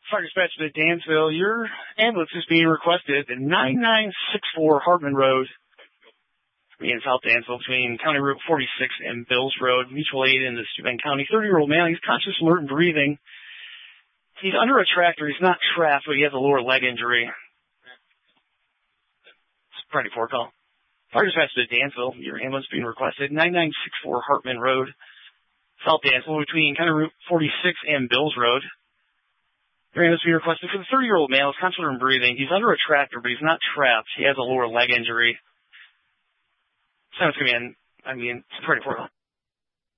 Fire dispatch to Dansville. Your ambulance is being requested at 9964 Hartman Road in South Dansville between County Route 46 and Bills Road. Mutual aid in the Steuben County. 30-year-old male. He's conscious, alert, and breathing. He's under a tractor. He's not trapped, but he has a lower leg injury. It's a pretty poor call. Fire dispatch to Dansville. Your ambulance being requested. 9964 Hartman Road, South Dansville, between County Route 46 and Bills Road. Your ambulance being requested for the 30-year-old male. He's conscious and breathing. He's under a tractor, but he's not trapped. He has a lower leg injury. Sounds good, man. It's a pretty poor call.